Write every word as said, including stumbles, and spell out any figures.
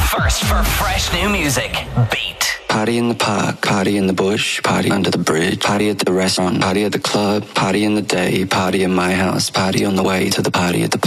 First for fresh new music. Beat. Party in the park, party in the bush, party under the bridge, party at the restaurant, party at the club, party in the day, party in my house, party on the way to the party at the